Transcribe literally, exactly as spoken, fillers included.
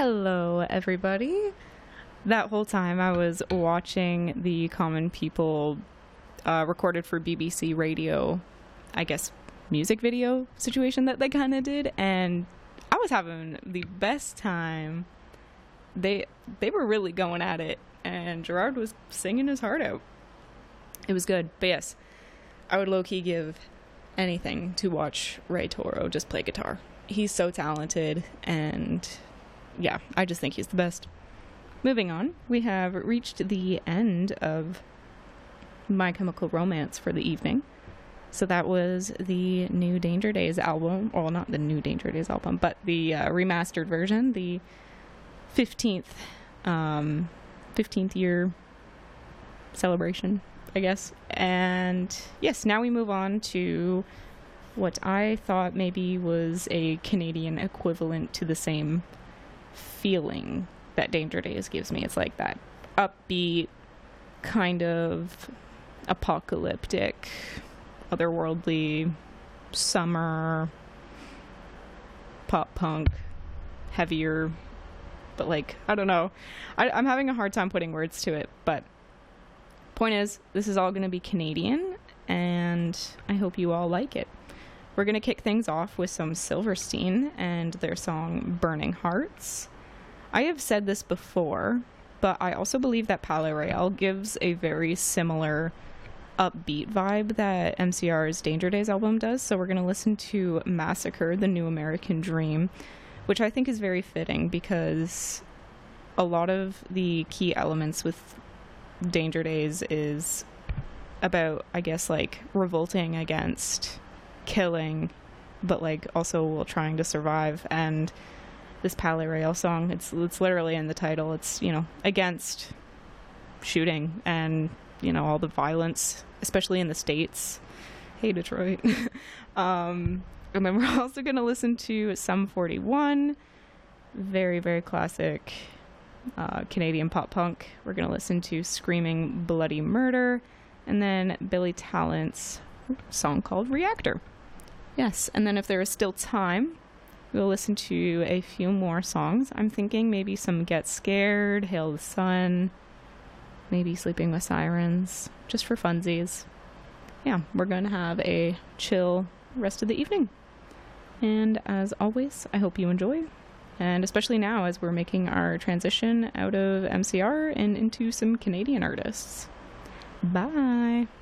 Hello, everybody. That whole time I was watching the Common People uh, recorded for B B C Radio, I guess, music video situation that they kind of did, and I was having the best time. They they were really going at it, and Gerard was singing his heart out. It was good, but yes, I would low-key give anything to watch Ray Toro just play guitar. He's so talented, and yeah, I just think he's the best. Moving on, we have reached the end of My Chemical Romance for the evening. So that was the new Danger Days album. Well, not the new Danger Days album, but the uh, remastered version, the fifteenth, um, fifteenth year celebration, I guess. And yes, now we move on to what I thought maybe was a Canadian equivalent to the same feeling that Danger Days gives me. It's like that upbeat, kind of apocalyptic, otherworldly, summer, pop punk, heavier, but like, I don't know. I, I'm having a hard time putting words to it, but point is, this is all going to be Canadian, and I hope you all like it. We're going to kick things off with some Silverstein and their song Burning Hearts. I have said this before, but I also believe that Palais Royale gives a very similar upbeat vibe that M C R's Danger Days album does. So we're going to listen to Massacre, the New American Dream, which I think is very fitting because a lot of the key elements with Danger Days is about, I guess, like revolting against killing, but like also while trying to survive. And this Palais Royale song, it's it's literally in the title. It's, you know, against shooting and, you know, all the violence, especially in the States. Hey, Detroit. um, and then we're also going to listen to Sum forty-one, very, very classic uh, Canadian pop punk. We're going to listen to Screaming Bloody Murder, and then Billy Talent's song called Reactor. Yes, and then if there is still time, we'll listen to a few more songs. I'm thinking maybe some Get Scared, Hail the Sun, maybe Sleeping with Sirens, just for funsies. Yeah, we're going to have a chill rest of the evening. And as always, I hope you enjoy. And especially now as we're making our transition out of M C R and into some Canadian artists. Bye!